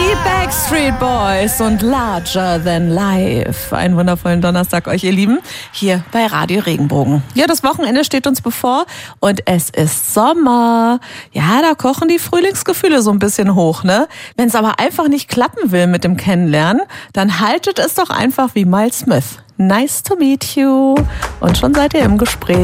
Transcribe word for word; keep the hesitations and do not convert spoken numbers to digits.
Die Backstreet Boys und Larger Than Life. Einen wundervollen Donnerstag euch, ihr Lieben, hier bei Radio Regenbogen. Ja, das Wochenende steht uns bevor und es ist Sommer. Ja, da kochen die Frühlingsgefühle so ein bisschen hoch, ne? Wenn es aber einfach nicht klappen will mit dem Kennenlernen, dann haltet es doch einfach wie Miles Smith. Nice to meet you. Und schon seid ihr im Gespräch.